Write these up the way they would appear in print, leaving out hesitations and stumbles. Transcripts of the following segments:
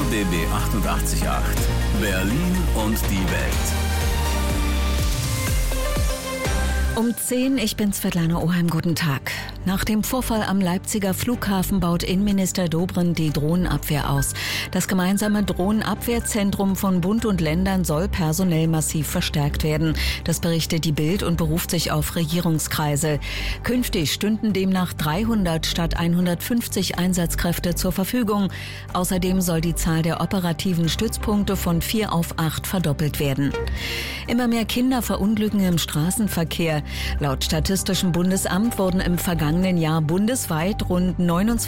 RBB 88.8 Berlin und die Welt. Um 10, ich bin Svetlana Oheim, guten Tag. Nach dem Vorfall am Leipziger Flughafen baut Innenminister Dobrindt die Drohnenabwehr aus. Das gemeinsame Drohnenabwehrzentrum von Bund und Ländern soll personell massiv verstärkt werden. Das berichtet die Bild und beruft sich auf Regierungskreise. Künftig stünden demnach 300 statt 150 Einsatzkräfte zur Verfügung. Außerdem soll die Zahl der operativen Stützpunkte von 4 auf 8 verdoppelt werden. Immer mehr Kinder verunglücken im Straßenverkehr. Laut Statistischem Bundesamt wurden im vergangenen Jahr bundesweit rund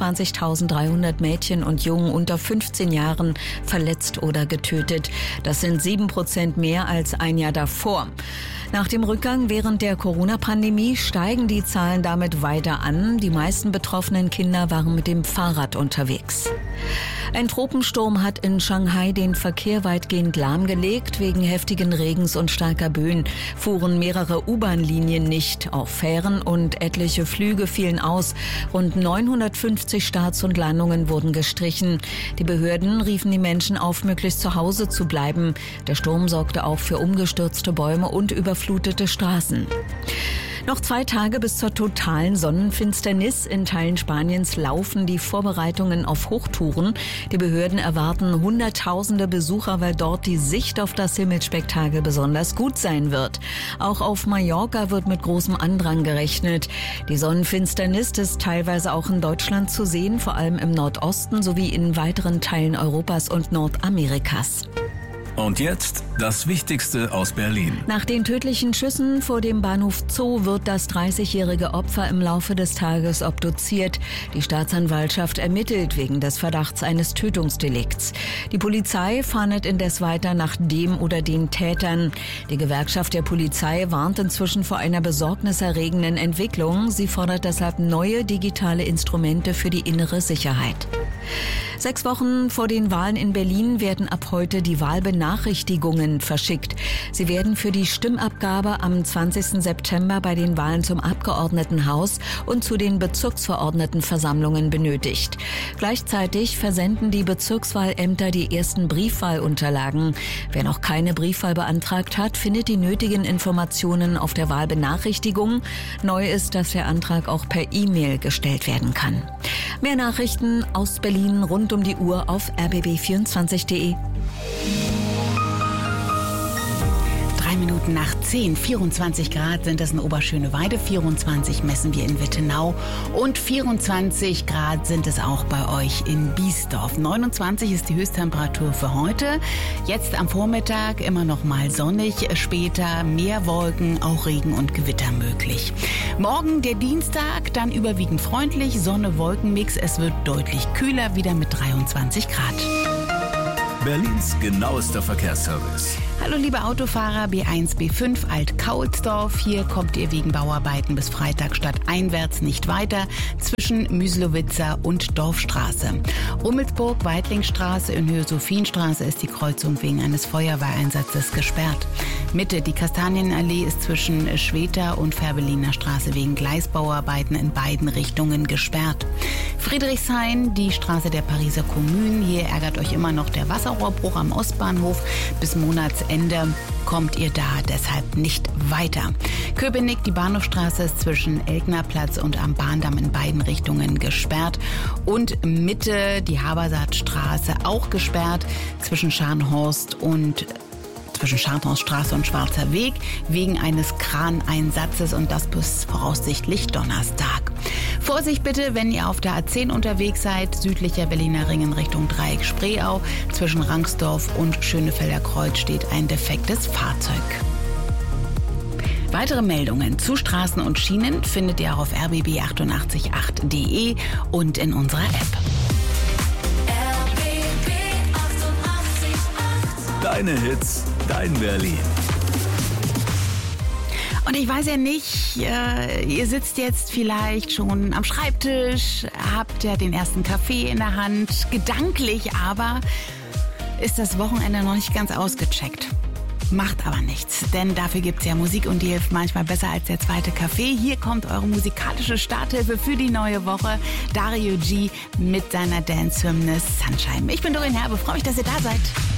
29.300 Mädchen und Jungen unter 15 Jahren verletzt oder getötet. Das sind 7% mehr als ein Jahr davor. Nach dem Rückgang während der Corona-Pandemie steigen die Zahlen damit weiter an. Die meisten betroffenen Kinder waren mit dem Fahrrad unterwegs. Ein Tropensturm hat in Shanghai den Verkehr weitgehend lahmgelegt. Wegen heftigen Regens und starker Böen fuhren mehrere U-Bahn-Linien nicht. Auch Fähren und etliche Flüge fielen aus. Rund 950 Starts und Landungen wurden gestrichen. Die Behörden riefen die Menschen auf, möglichst zu Hause zu bleiben. Der Sturm sorgte auch für umgestürzte Bäume und überflutete Straßen. Noch 2 Tage bis zur totalen Sonnenfinsternis. In Teilen Spaniens laufen die Vorbereitungen auf Hochtouren. Die Behörden erwarten Hunderttausende Besucher, weil dort die Sicht auf das Himmelsspektakel besonders gut sein wird. Auch auf Mallorca wird mit großem Andrang gerechnet. Die Sonnenfinsternis ist teilweise auch in Deutschland zu sehen, vor allem im Nordosten sowie in weiteren Teilen Europas und Nordamerikas. Und jetzt das Wichtigste aus Berlin. Nach den tödlichen Schüssen vor dem Bahnhof Zoo wird das 30-jährige Opfer im Laufe des Tages obduziert. Die Staatsanwaltschaft ermittelt wegen des Verdachts eines Tötungsdelikts. Die Polizei fahndet indes weiter nach dem oder den Tätern. Die Gewerkschaft der Polizei warnt inzwischen vor einer besorgniserregenden Entwicklung. Sie fordert deshalb neue digitale Instrumente für die innere Sicherheit. 6 Wochen vor den Wahlen in Berlin werden ab heute die Wahlbenachrichtigungen verschickt. Sie werden für die Stimmabgabe am 20. September bei den Wahlen zum Abgeordnetenhaus und zu den Bezirksverordnetenversammlungen benötigt. Gleichzeitig versenden die Bezirkswahlämter die ersten Briefwahlunterlagen. Wer noch keine Briefwahl beantragt hat, findet die nötigen Informationen auf der Wahlbenachrichtigung. Neu ist, dass der Antrag auch per E-Mail gestellt werden kann. Mehr Nachrichten aus Berlin rund um die Uhr auf rbb24.de. 3 Minuten nach 10, 24 Grad sind das in Oberschöneweide, 24 messen wir in Wittenau und 24 Grad sind es auch bei euch in Biesdorf. 29 ist die Höchsttemperatur für heute. Jetzt am Vormittag immer noch mal sonnig, später mehr Wolken, auch Regen und Gewitter möglich. Morgen der Dienstag, dann überwiegend freundlich, Sonne-Wolkenmix. Es wird deutlich kühler, wieder mit 23 Grad. Berlins genauester Verkehrsservice. Hallo liebe Autofahrer, B1, B5 Alt-Kaulsdorf. Hier kommt ihr wegen Bauarbeiten bis Freitag stadteinwärts nicht weiter zwischen Müslowitzer und Dorfstraße. Rummelsburg, Weitlingstraße in Höhe Sophienstraße ist die Kreuzung wegen eines Feuerwehreinsatzes gesperrt. Mitte, die Kastanienallee ist zwischen Schweter und Färbeliner Straße wegen Gleisbauarbeiten in beiden Richtungen gesperrt. Friedrichshain, die Straße der Pariser Kommune. Hier ärgert euch immer noch der Wasserrohrbruch am Ostbahnhof. Bis Monatsende kommt ihr da deshalb nicht weiter. Köpenick, die Bahnhofstraße ist zwischen Elknerplatz und am Bahndamm in beiden Richtungen gesperrt. Und Mitte, die Habersaatstraße auch gesperrt zwischen Scharnhorststraße und Schwarzer Weg wegen eines Kraneinsatzes und das bis voraussichtlich Donnerstag. Vorsicht bitte, wenn ihr auf der A10 unterwegs seid, südlicher Berliner Ring in Richtung Dreieck Spreeau. Zwischen Rangsdorf und Schönefelder Kreuz steht ein defektes Fahrzeug. Weitere Meldungen zu Straßen und Schienen findet ihr auch auf rbb888.de und in unserer App. RBB 88.8 Deine Hits, dein Berlin. Und ich weiß ja nicht, ihr sitzt jetzt vielleicht schon am Schreibtisch, habt ja den ersten Kaffee in der Hand. Gedanklich aber ist das Wochenende noch nicht ganz ausgecheckt. Macht aber nichts, denn dafür gibt's ja Musik und die hilft manchmal besser als der zweite Kaffee. Hier kommt eure musikalische Starthilfe für die neue Woche. Dario G mit seiner Dance-Hymne Sunshine. Ich bin Doreen Herbe, freue mich, dass ihr da seid.